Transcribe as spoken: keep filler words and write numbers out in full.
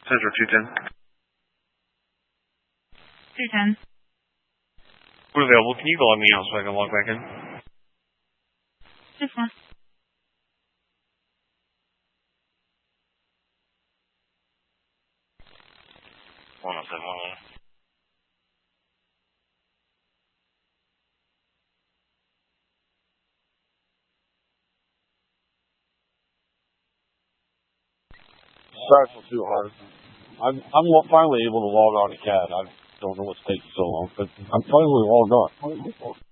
Central two ten. two ten. We're available. Can you go on me out so I can log back in? This one. one oh seven one one. Stressful too hard. I'm I'm finally able to log on to C A D. I don't know what's taking so long, but I'm finally logged on.